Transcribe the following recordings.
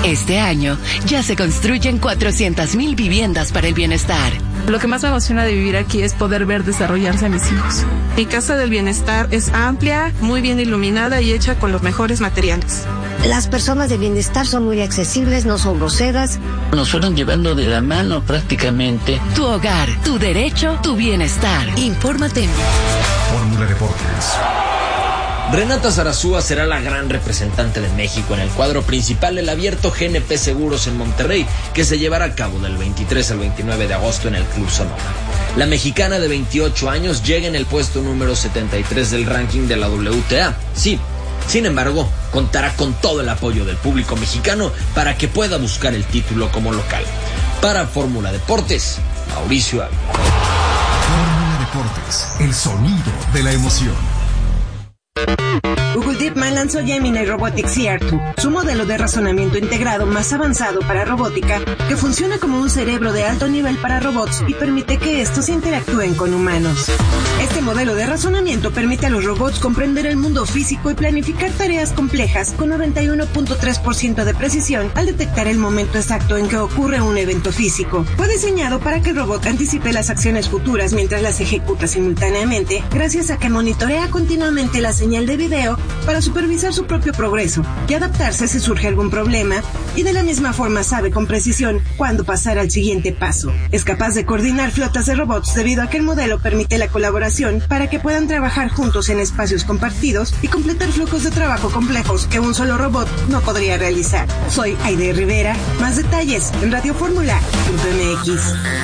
Este año ya se construyen 400,000 viviendas para el bienestar. Lo que más me emociona de vivir aquí es poder ver desarrollarse a mis hijos. Mi casa del bienestar es amplia, muy bien iluminada y hecha con los mejores materiales. Las personas de bienestar son muy accesibles, no son groseras. Nos fueron llevando de la mano prácticamente. Tu hogar, tu derecho, tu bienestar. Infórmate en Fórmula Deportes. Renata Zarazúa será la gran representante de México en el cuadro principal del Abierto GNP Seguros en Monterrey, que se llevará a cabo del 23 al 29 de agosto en el Club Sonoma. La mexicana de 28 años llega en el puesto número 73 del ranking de la WTA. Sí, sin embargo, contará con todo el apoyo del público mexicano para que pueda buscar el título como local. Para Fórmula Deportes, Mauricio Ávila. Fórmula Deportes, el sonido de la emoción. Google DeepMind lanzó Gemini Robotics CR2, su modelo de razonamiento integrado más avanzado para robótica, que funciona como un cerebro de alto nivel para robots y permite que estos interactúen con humanos. Este modelo de razonamiento permite a los robots comprender el mundo físico y planificar tareas complejas con 91.3% de precisión al detectar el momento exacto en que ocurre un evento físico. Fue diseñado para que el robot anticipe las acciones futuras mientras las ejecuta simultáneamente, gracias a que monitorea continuamente la señal de video para supervisar su propio progreso y adaptarse si surge algún problema, y de la misma forma sabe con precisión cuándo pasar al siguiente paso. Es capaz de coordinar flotas de robots debido a que el modelo permite la colaboración para que puedan trabajar juntos en espacios compartidos y completar flujos de trabajo complejos que un solo robot no podría realizar. Soy Aide Rivera. Más detalles en radioformula.mx.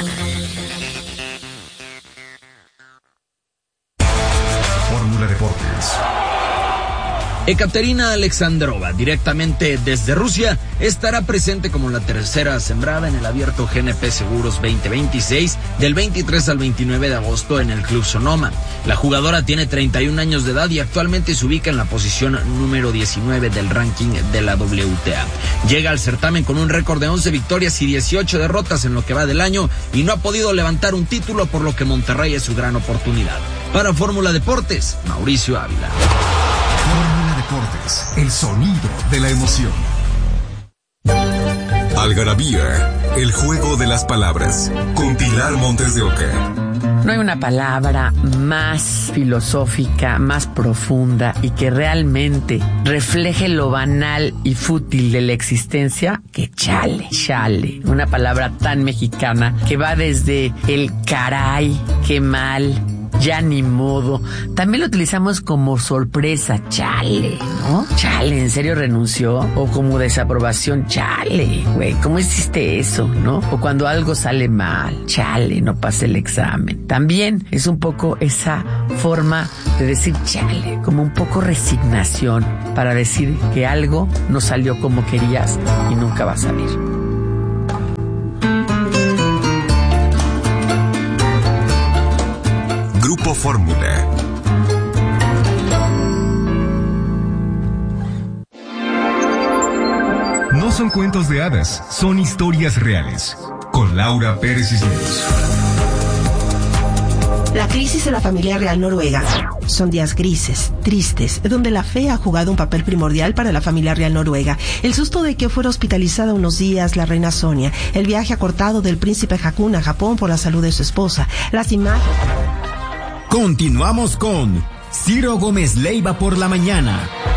Fórmula Deportes. Ekaterina Alexandrova, directamente desde Rusia, estará presente como la tercera sembrada en el Abierto GNP Seguros 2026 del 23 al 29 de agosto en el Club Sonoma. La jugadora tiene 31 años de edad y actualmente se ubica en la posición número 19 del ranking de la WTA. Llega al certamen con un récord de 11 victorias y 18 derrotas en lo que va del año y no ha podido levantar un título, por lo que Monterrey es su gran oportunidad. Para Fórmula Deportes, Mauricio Ávila. Fórmula Deportes, el sonido de la emoción. Algarabía, el juego de las palabras, con Pilar Montes de Oca. No hay una palabra más filosófica, más profunda y que realmente refleje lo banal y fútil de la existencia que chale. Chale, una palabra tan mexicana que va desde el caray, qué mal, ya ni modo. También lo utilizamos como sorpresa, chale, ¿no? Chale, ¿en serio renunció? O como desaprobación, chale, güey, ¿cómo hiciste eso, no? O cuando algo sale mal, chale, no pasé el examen. También es un poco esa forma de decir chale, como un poco resignación para decir que algo no salió como querías y nunca va a salir. Grupo Fórmula. No son cuentos de hadas, son historias reales. Con Laura Pérez Cisneros. La crisis de la familia real noruega. Son días grises, tristes, donde la fe ha jugado un papel primordial para la familia real noruega. El susto de que fuera hospitalizada unos días la reina Sonia, el viaje acortado del príncipe Haakon a Japón por la salud de su esposa, las imágenes... Continuamos con Ciro Gómez Leiva por la mañana.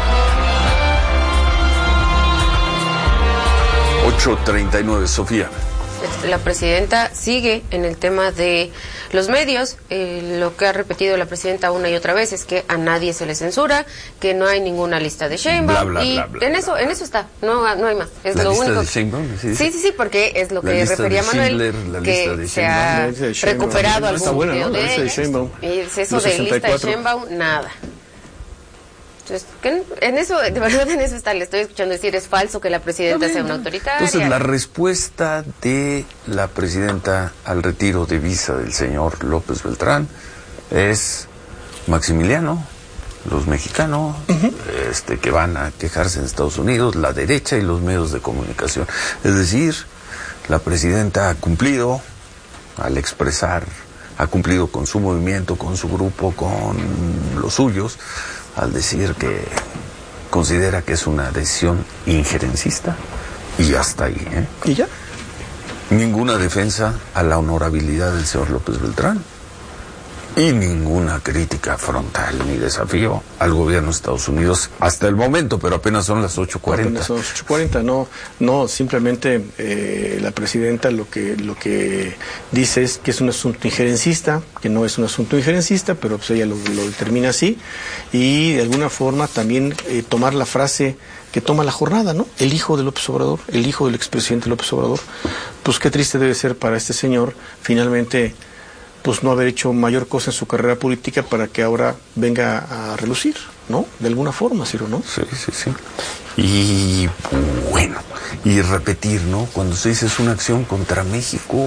8:39, Sofía. La presidenta sigue en el tema de los medios. Lo que ha repetido la presidenta una y otra vez es que a nadie se le censura, que no hay ninguna lista de Sheinbaum, en eso está, no hay más. Es lo único. Sí, porque es lo que refería Manuel, que se ha recuperado algún video de ella. Y eso de lista de Sheinbaum, nada. Entonces, en eso, de verdad en eso está, le estoy escuchando decir, es falso que la presidenta sea una autoritaria. Entonces, la respuesta de la presidenta al retiro de visa del señor López Beltrán es Maximiliano, los mexicanos, que van a quejarse en Estados Unidos, la derecha y los medios de comunicación. Es decir, la presidenta ha cumplido al expresar, ha cumplido con su movimiento, con su grupo, con los suyos, al decir que considera que es una decisión injerencista Y hasta ahí, ¿eh? ¿Y ya? Ninguna defensa a la honorabilidad del señor López Beltrán. Y ninguna crítica frontal ni desafío al gobierno de Estados Unidos hasta el momento, pero apenas son las 8:40. Apenas son las 8:40, no, simplemente la presidenta lo que dice es que es un asunto injerencista, que no es un asunto injerencista, pero pues ella lo determina así, y de alguna forma también tomar la frase que toma la jornada, ¿no? El hijo de López Obrador, el hijo del expresidente López Obrador, pues qué triste debe ser para este señor, finalmente, pues no haber hecho mayor cosa en su carrera política para que ahora venga a relucir, ¿no? De alguna forma, Ciro, ¿no? Sí. Y bueno, y repetir, ¿no? Cuando se dice es una acción contra México,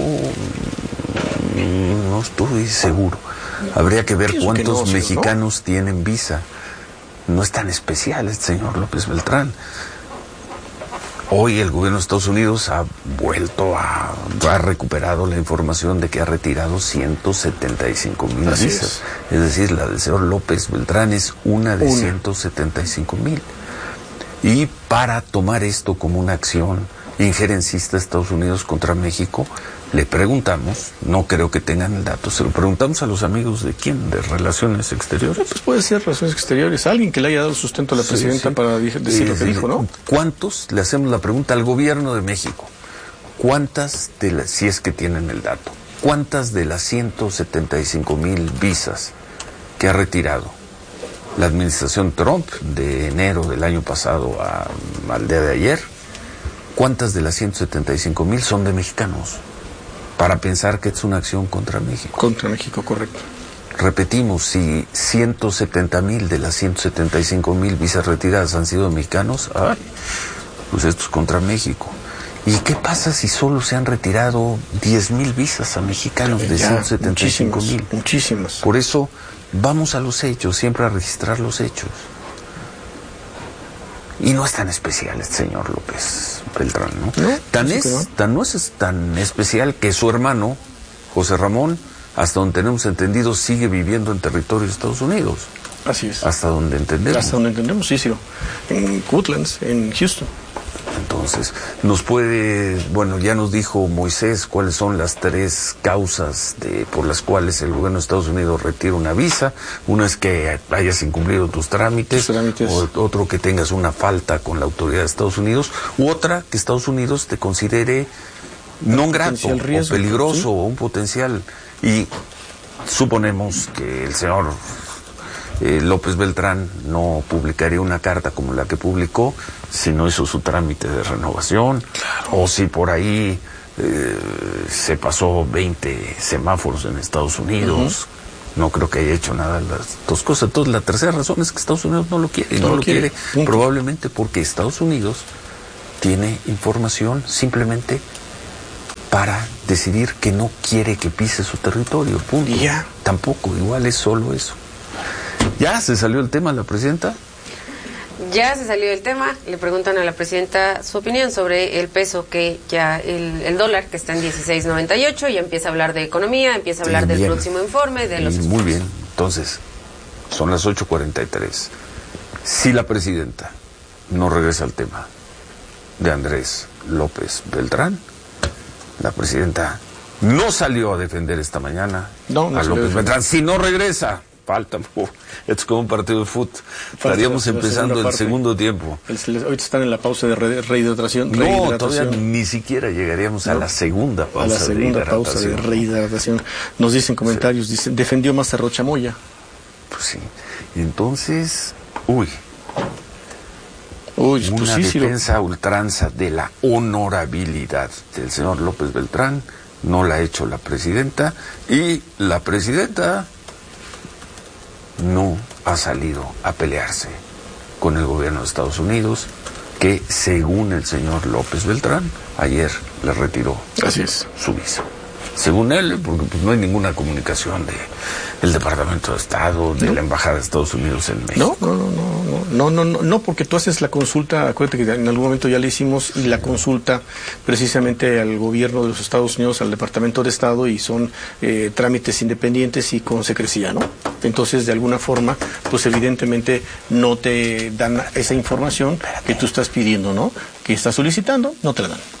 no estoy seguro. Habría que ver cuántos mexicanos tienen visa. No es tan especial este señor López Beltrán. Hoy el gobierno de Estados Unidos ha recuperado la información de que ha retirado 175,000 visas. Es decir, la del señor López Beltrán es una de 175,000. Y para tomar esto como una acción injerencista de Estados Unidos contra México, le preguntamos, no creo que tengan el dato, se lo preguntamos a los amigos de quién, de Relaciones Exteriores. Pues puede ser Relaciones Exteriores, alguien que le haya dado sustento a la presidenta para decir lo que dijo, ¿no? ¿Cuántos? Le hacemos la pregunta al gobierno de México. ¿Cuántas si es que tienen el dato, cuántas de las 175,000 visas que ha retirado la administración Trump de enero del año pasado al día de ayer, cuántas de las 175,000 son de mexicanos? Para pensar que es una acción contra México. Contra México, correcto. Repetimos, si 170,000 de las 175,000 visas retiradas han sido mexicanos, pues esto es contra México. ¿Y qué pasa si solo se han retirado 10,000 visas a mexicanos de 175,000? Muchísimas. Por eso, vamos a los hechos, siempre a registrar los hechos. Y no es tan especial este señor López Beltrán, ¿no? No es tan especial que su hermano, José Ramón, hasta donde tenemos entendido, sigue viviendo en territorio de Estados Unidos. Así es. Hasta donde entendemos. Hasta donde entendemos, sí, en Woodlands, en Houston. Entonces, ya nos dijo Moisés cuáles son las 3 causas por las cuales el gobierno de Estados Unidos retira una visa. Una es que hayas incumplido tus trámites. Otro que tengas una falta con la autoridad de Estados Unidos, u otra que Estados Unidos te considere non grato o peligroso o un potencial. Y suponemos que el señor López Beltrán no publicaría una carta como la que publicó si no hizo su trámite de renovación, o si por ahí se pasó 20 semáforos en Estados Unidos. No creo que haya hecho nada de las dos cosas. Entonces la tercera razón es que Estados Unidos no lo quiere. No lo quiere probablemente porque Estados Unidos tiene información simplemente para decidir que no quiere que pise su territorio, punto. Y ya. Tampoco, igual es solo eso. ¿Ya se salió el tema la presidenta? Ya se salió el tema. Le preguntan a la presidenta su opinión sobre el peso, que ya el dólar, que está en 16.98, ya empieza a hablar de economía, empieza a hablar del próximo informe, de los... Muy bien, entonces, son las 8:43. Si la presidenta no regresa al tema de Andrés López Beltrán, la presidenta no salió a defender esta mañana a López Beltrán. Si no regresa... Falta, es como un partido de fútbol. Estaríamos empezando el segundo tiempo. Ahorita están en la pausa de rehidratación. No, todavía ni siquiera llegaríamos a la segunda pausa. A la segunda pausa de rehidratación. Nos dicen comentarios, dicen, defendió más a Rocha Moya. Pues sí. Entonces, una defensa a ultranza de la honorabilidad del señor López Beltrán no la ha hecho la presidenta, y la presidenta no ha salido a pelearse con el gobierno de Estados Unidos, que según el señor López Beltrán ayer le retiró su visa. Según él, porque pues, no hay ninguna comunicación del Departamento de Estado, de la Embajada de Estados Unidos en México. No, porque tú haces la consulta, acuérdate que en algún momento ya le hicimos y la consulta precisamente al gobierno de los Estados Unidos, al Departamento de Estado, y son trámites independientes y con secrecía, ¿no? Entonces, de alguna forma, pues evidentemente no te dan esa información que tú estás pidiendo, ¿no? Que estás solicitando, no te la dan.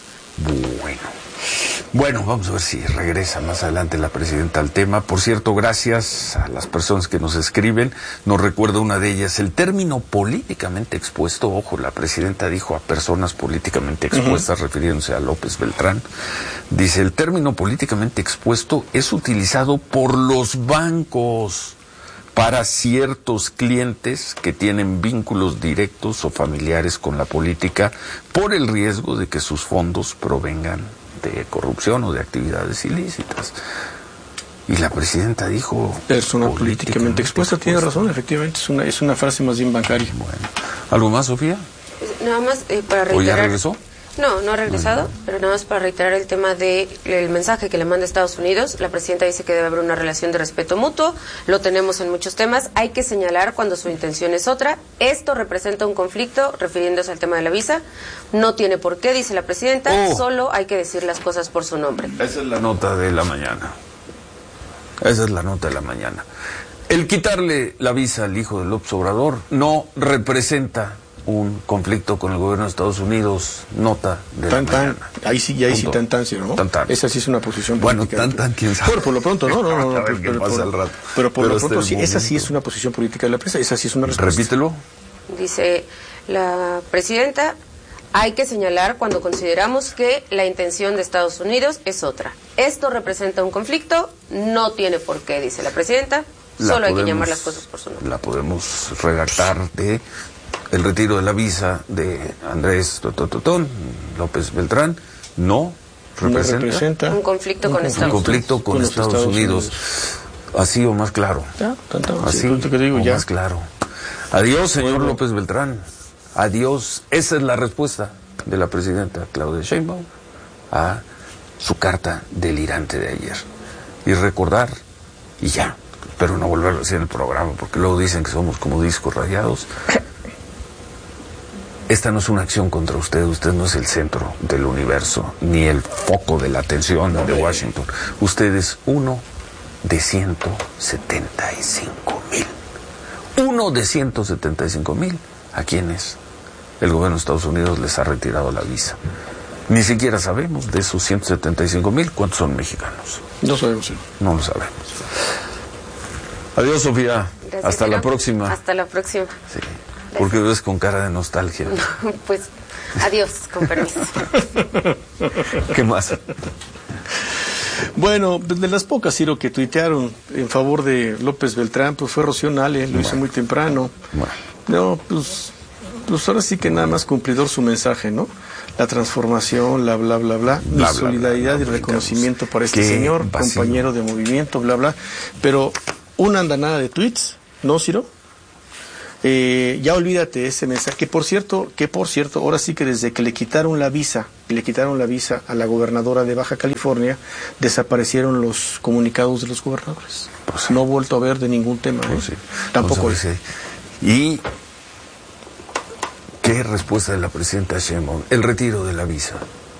Bueno, vamos a ver si regresa más adelante la presidenta al tema. Por cierto, gracias a las personas que nos escriben. Nos recuerda una de ellas, el término políticamente expuesto. Ojo, la presidenta dijo a personas políticamente expuestas, refiriéndose a López Beltrán. Dice, el término políticamente expuesto es utilizado por los bancos para ciertos clientes que tienen vínculos directos o familiares con la política por el riesgo de que sus fondos provengan de corrupción o de actividades ilícitas. Y la presidenta dijo... Persona políticamente expuesta, tiene razón, efectivamente, es una frase más bien bancaria. Bueno. ¿Algo más, Sofía? Nada más para reiterar... ¿O ya regresó? No ha regresado, pero nada más para reiterar el tema del mensaje que le manda Estados Unidos. La presidenta dice que debe haber una relación de respeto mutuo, lo tenemos en muchos temas, hay que señalar cuando su intención es otra. Esto representa un conflicto, refiriéndose al tema de la visa, no tiene por qué, dice la presidenta, solo hay que decir las cosas por su nombre. Esa es la nota de la mañana. El quitarle la visa al hijo de López Obrador no representa un conflicto con el gobierno de Estados Unidos, nota de la mañana. Ahí sí, ¿no? Esa sí es una posición política. Bueno, quién sabe. Por lo pronto, no. Pero por lo pronto, sí, esa sí es una posición política de la prensa, esa sí es una respuesta. Repítelo. Dice la presidenta, hay que señalar cuando consideramos que la intención de Estados Unidos es otra. Esto representa un conflicto, no tiene por qué, dice la presidenta, solo hay que llamar las cosas por su nombre. La podemos redactar de... El retiro de la visa de Andrés López Beltrán no representa un conflicto con Estados Unidos. Así o más claro. Más claro. Adiós, señor López Beltrán. Adiós. Esa es la respuesta de la presidenta Claudia Sheinbaum a su carta delirante de ayer. Y recordar, y ya, pero no volverlo a decir en el programa, porque luego dicen que somos como discos rayados. Esta no es una acción contra usted no es el centro del universo, ni el foco de la atención de Washington. Usted es uno de 175,000. Uno de 175,000 a quienes el gobierno de Estados Unidos les ha retirado la visa. Ni siquiera sabemos de esos 175,000 cuántos son mexicanos. No sabemos, sí. No lo sabemos. Adiós, Sofía. Gracias, hasta la próxima. Hasta la próxima. Sí. ¿Por qué ves con cara de nostalgia? Pues, adiós, con permiso. ¿Qué más? Bueno, de las pocas, Ciro, que tuitearon en favor de López Beltrán, pues fue Rocío Nale, lo hizo muy temprano. No, pues ahora sí que nada más cumplidor su mensaje, ¿no? La transformación, la bla, bla, bla. Mi solidaridad y reconocimiento para este señor, compañero de movimiento, bla, bla. Pero una andanada de tweets, ¿no, Ciro? Ya olvídate ese mensaje, que por cierto, ahora sí que desde que le quitaron la visa a la gobernadora de Baja California, desaparecieron los comunicados de los gobernadores. Pues no he vuelto a ver de ningún tema, sí. Tampoco ese. ¿Y qué respuesta de la presidenta Sheinbaum? El retiro de la visa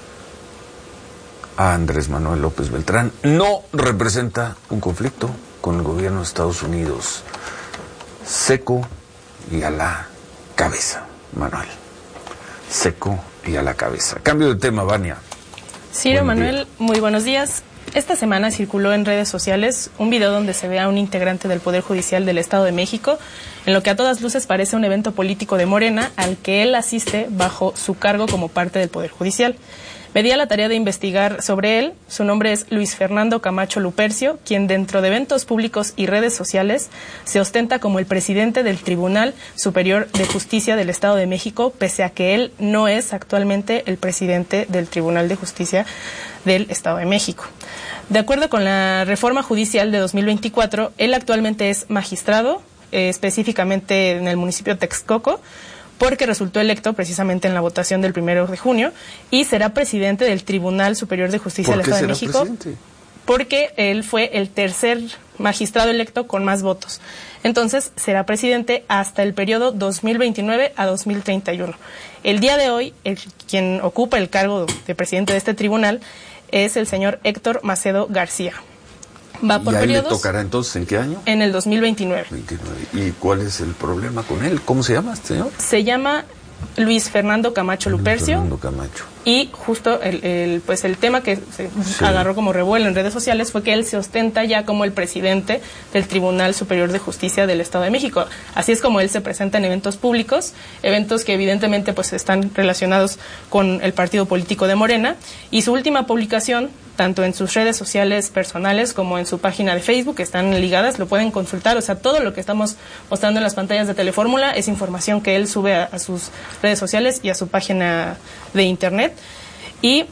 a Andrés Manuel López Beltrán no representa un conflicto con el gobierno de Estados Unidos. Seco y a la cabeza, Manuel. Seco y a la cabeza. Cambio de tema, Vania. Ciro, Manuel, muy buenos días. Esta semana circuló en redes sociales un video donde se ve a un integrante del Poder Judicial del Estado de México, en lo que a todas luces parece un evento político de Morena al que él asiste bajo su cargo como parte del Poder Judicial. Me di a la tarea de investigar sobre él. Su nombre es Luis Fernando Camacho Lupercio, quien dentro de eventos públicos y redes sociales se ostenta como el presidente del Tribunal Superior de Justicia del Estado de México, pese a que él no es actualmente el presidente del Tribunal de Justicia del Estado de México. De acuerdo con la reforma judicial de 2024, él actualmente es magistrado, específicamente en el municipio de Texcoco, porque resultó electo precisamente en la votación del 1 de junio y será presidente del Tribunal Superior de Justicia del Estado de México. Presidente? porque él fue el tercer magistrado electo con más votos. Entonces, será presidente hasta el periodo 2029 a 2031. El día de hoy, quien ocupa el cargo de presidente de este tribunal es el señor Héctor Macedo García. Va por ¿Y a él periodos. le tocará entonces en qué año? En el 2029. 29. ¿Y cuál es el problema con él? ¿Cómo se llama este señor? Se llama Luis Fernando Camacho Lupercio. Fernando Camacho. Y justo el tema que se agarró como revuelo en redes sociales fue que él se ostenta ya como el presidente del Tribunal Superior de Justicia del Estado de México. Así es como él se presenta en eventos públicos, eventos que evidentemente pues están relacionados con el partido político de Morena. Y su última publicación, tanto en sus redes sociales personales como en su página de Facebook, que están ligadas, lo pueden consultar. O sea, todo lo que estamos mostrando en las pantallas de Telefórmula es información que él sube a sus redes sociales y a su página de internet. Y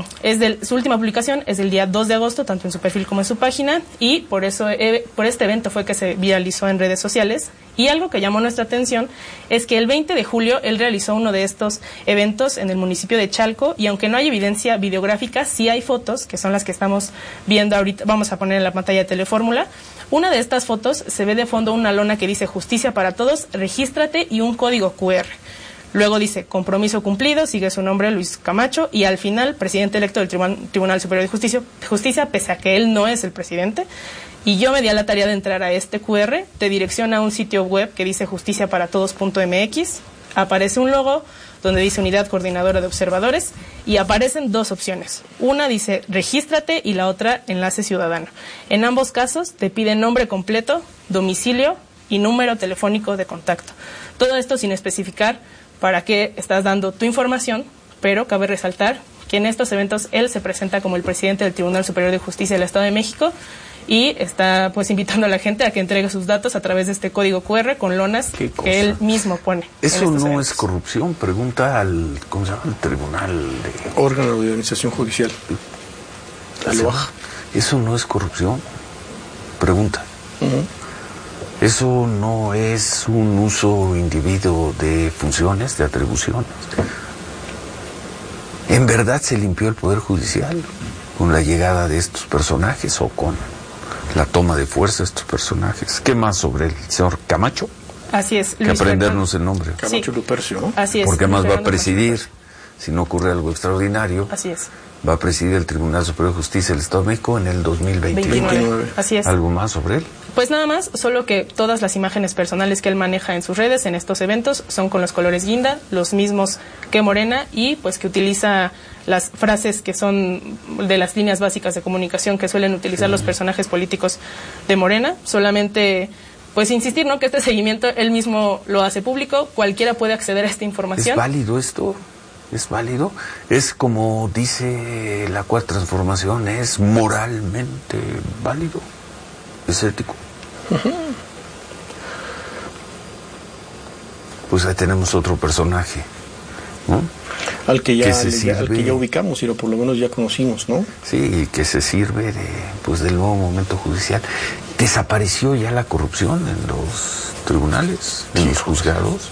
su última publicación es del día 2 de agosto, tanto en su perfil como en su página, y por eso por este evento fue que se viralizó en redes sociales. Y algo que llamó nuestra atención es que el 20 de julio él realizó uno de estos eventos en el municipio de Chalco, y aunque no hay evidencia videográfica, sí hay fotos, que son las que estamos viendo ahorita, vamos a poner en la pantalla de Telefórmula. Una de estas fotos se ve de fondo una lona que dice Justicia para Todos, regístrate, y un código QR. Luego dice, compromiso cumplido, sigue su nombre, Luis Camacho, y al final, presidente electo del Tribunal Superior de Justicia, pese a que él no es el presidente. Y yo me di a la tarea de entrar a este QR, te direcciona a un sitio web que dice justiciaparatodos.mx, aparece un logo donde dice Unidad Coordinadora de Observadores, y aparecen dos opciones. Una dice regístrate y la otra enlace ciudadano. En ambos casos te piden nombre completo, domicilio y número telefónico de contacto. Todo esto sin especificar para qué estás dando tu información, pero cabe resaltar que en estos eventos él se presenta como el presidente del Tribunal Superior de Justicia del Estado de México y está pues invitando a la gente a que entregue sus datos a través de este código QR con lonas que él mismo pone. ¿Eso no eventos. Es corrupción? Pregunta al, ¿cómo se llama? El Tribunal de... Órgano de Organización Judicial. ¿Eso no es corrupción? Pregunta. ¿Eso no es un uso indebido de funciones, de atribuciones? ¿En verdad se limpió el Poder Judicial con la llegada de estos personajes o con la toma de fuerza de estos personajes? ¿Qué más sobre el señor Camacho? Así es. Que aprendernos el nombre. Camacho Lupercio, ¿no? Así es. Porque más va a presidir, si no ocurre algo extraordinario. Así es. Va a presidir el Tribunal Superior de Justicia del Estado de México en el 2029. Así es. ¿Algo más sobre él? Pues nada más, solo que todas las imágenes personales que él maneja en sus redes, en estos eventos, son con los colores guinda, los mismos que Morena, y pues que utiliza las frases que son de las líneas básicas de comunicación que suelen utilizar los personajes políticos de Morena. Solamente pues insistir, ¿no?, que este seguimiento él mismo lo hace público, cualquiera puede acceder a esta información. ¿Es válido esto? ¿Es válido? Es como dice la Cuarta Transformación, es moralmente válido, es ético. Pues ahí tenemos otro personaje, ¿no? Al que ya ubicamos y por lo menos ya conocimos, ¿no? Sí, que se sirve del nuevo momento judicial. ¿Desapareció ya la corrupción en los tribunales, en los juzgados?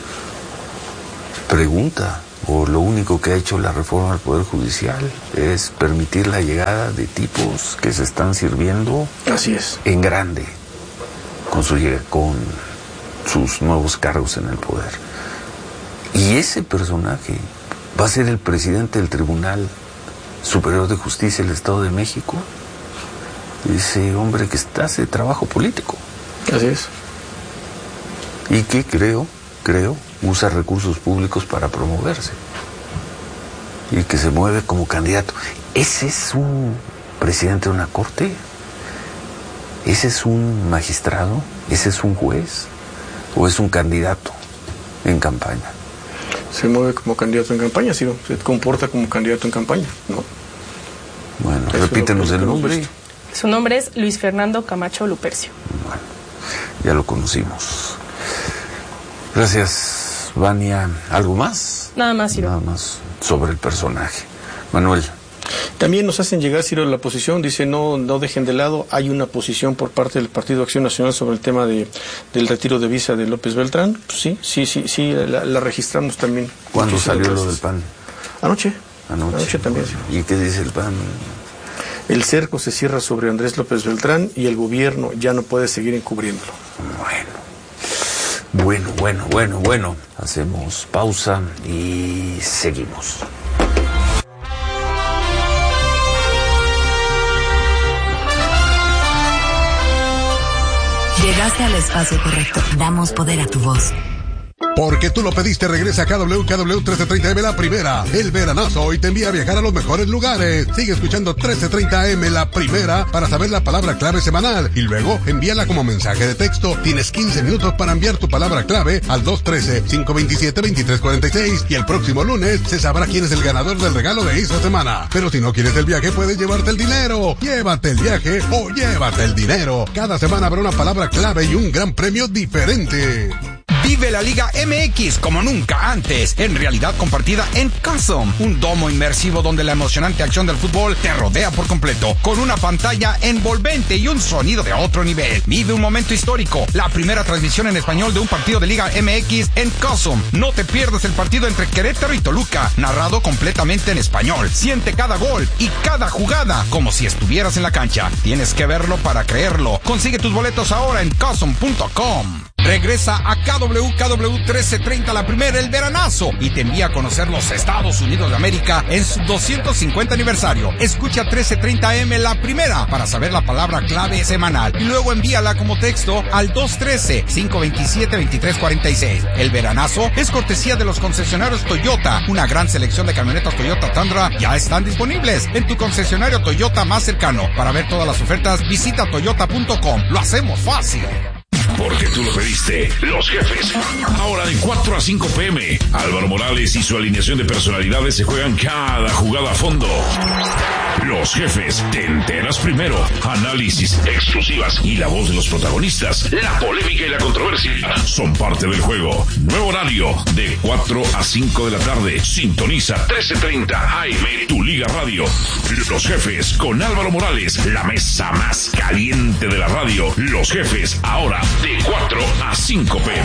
Pregunta. ¿O lo único que ha hecho la reforma del Poder Judicial es permitir la llegada de tipos que se están sirviendo? Así es. En grande, con sus nuevos cargos en el poder? Y ese personaje va a ser el presidente del Tribunal Superior de Justicia del Estado de México. Ese hombre que hace trabajo político. Así es. Y que creo, usa recursos públicos para promoverse. Y que se mueve como candidato. ¿Ese es un presidente de una corte? ¿Ese es un magistrado? ¿Ese es un juez? ¿O es un candidato en campaña? Se mueve como candidato en campaña, sí, se comporta como candidato en campaña, ¿no? Bueno, repítenos el nombre. Su nombre es Luis Fernando Camacho Lupercio. Bueno, ya lo conocimos. Gracias, Vania. ¿Algo más? Nada más, Ciro. Nada más sobre el personaje. Manuel. También nos hacen llegar, Ciro, la posición, dice no dejen de lado, hay una posición por parte del Partido Acción Nacional sobre el tema del retiro de visa de López Beltrán. Pues sí, la registramos también. ¿Cuándo salió lo del PAN? Anoche también. ¿Y qué dice el PAN? El cerco se cierra sobre Andrés López Beltrán y el gobierno ya no puede seguir encubriéndolo. Bueno. Hacemos pausa y seguimos. Llegaste al espacio correcto. Damos poder a tu voz. Porque tú lo pediste, regresa a KW 1330M La Primera, el veranazo, y te envía a viajar a los mejores lugares. Sigue escuchando 1330M La Primera para saber la palabra clave semanal y luego envíala como mensaje de texto. Tienes 15 minutos para enviar tu palabra clave al 213-527-2346 y el próximo lunes se sabrá quién es el ganador del regalo de esa semana. Pero si no quieres el viaje, puedes llevarte el dinero. Llévate el viaje o llévate el dinero. Cada semana habrá una palabra clave y un gran premio diferente. Vive la Liga MX como nunca antes, en realidad compartida en Custom, un domo inmersivo donde la emocionante acción del fútbol te rodea por completo, con una pantalla envolvente y un sonido de otro nivel. Vive un momento histórico, la primera transmisión en español de un partido de Liga MX en Custom. No te pierdas el partido entre Querétaro y Toluca, narrado completamente en español. Siente cada gol y cada jugada como si estuvieras en la cancha. Tienes que verlo para creerlo. Consigue tus boletos ahora en Custom.com. Regresa a KW 1330 La Primera, el veranazo, y te envía a conocer los Estados Unidos de América en su 250 aniversario. Escucha 1330M La Primera para saber la palabra clave semanal y luego envíala como texto al 213-527-2346. El veranazo es cortesía de los concesionarios Toyota. Una gran selección de camionetas Toyota Tundra ya están disponibles en tu concesionario Toyota más cercano. Para ver todas las ofertas, visita toyota.com. Lo hacemos fácil. Porque tú lo pediste, Los Jefes. Ahora de 4 a 5 p.m. Álvaro Morales y su alineación de personalidades se juegan cada jugada a fondo. Los Jefes, te enteras primero. Análisis, exclusivas y la voz de los protagonistas. La polémica y la controversia son parte del juego. Nuevo horario de 4 a 5 de la tarde. Sintoniza 1330 AM, tu Liga Radio. Los Jefes con Álvaro Morales, la mesa más caliente de la radio. Los Jefes, ahora de 4 a 5 p.m.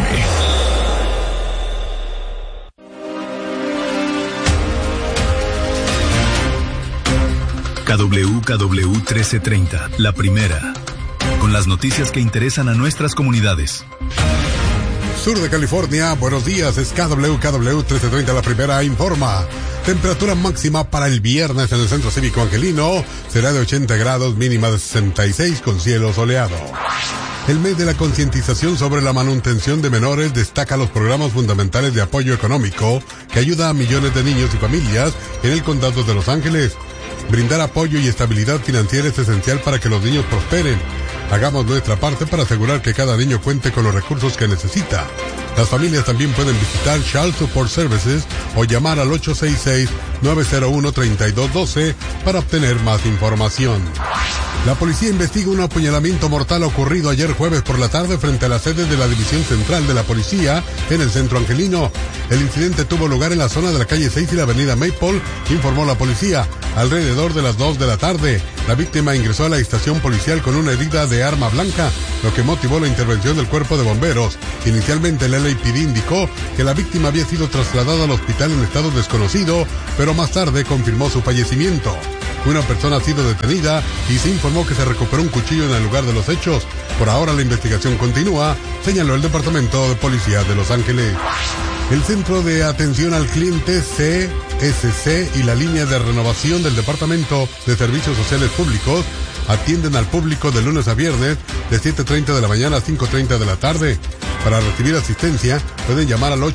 KW 1330, La Primera, con las noticias que interesan a nuestras comunidades. Sur de California, buenos días, es KW 1330 La Primera informa. Temperatura máxima para el viernes en el Centro Cívico Angelino será de 80 grados, mínima de 66 con cielo soleado. El mes de la concientización sobre la manutención de menores destaca los programas fundamentales de apoyo económico que ayuda a millones de niños y familias en el condado de Los Ángeles. Brindar apoyo y estabilidad financiera es esencial para que los niños prosperen. Hagamos nuestra parte para asegurar que cada niño cuente con los recursos que necesita. Las familias también pueden visitar Child Support Services o llamar al 866-901-3212 para obtener más información. La policía investiga un apuñalamiento mortal ocurrido ayer jueves por la tarde frente a la sede de la División Central de la Policía en el centro angelino. El incidente tuvo lugar en la zona de la calle 6 y la avenida Maple, informó la policía. Alrededor de las 2 de la tarde, la víctima ingresó a la estación policial con una herida de arma blanca, lo que motivó la intervención del cuerpo de bomberos. Inicialmente el LAPD indicó que la víctima había sido trasladada al hospital en estado desconocido, pero más tarde confirmó su fallecimiento. Una persona ha sido detenida y se informó que se recuperó un cuchillo en el lugar de los hechos. Por ahora la investigación continúa, señaló el Departamento de Policía de Los Ángeles. El Centro de Atención al Cliente CSC y la línea de renovación del Departamento de Servicios Sociales Públicos atienden al público de lunes a viernes de 7:30 de la mañana a 5:30 de la tarde. Para recibir asistencia pueden llamar al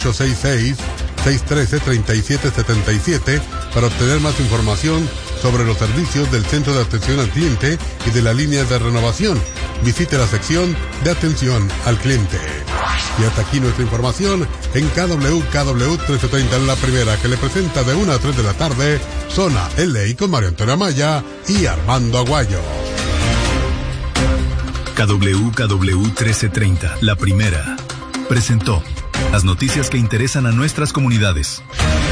866-613-3777 para obtener más información sobre los servicios del Centro de Atención al Cliente y de la línea de renovación. Visite la sección de Atención al Cliente. Y hasta aquí nuestra información en KW 1330 en La Primera, que le presenta de 1 a 3 de la tarde Zona LA con Mario Antonio Amaya y Armando Aguayo. KW 1330, La Primera, presentó las noticias que interesan a nuestras comunidades.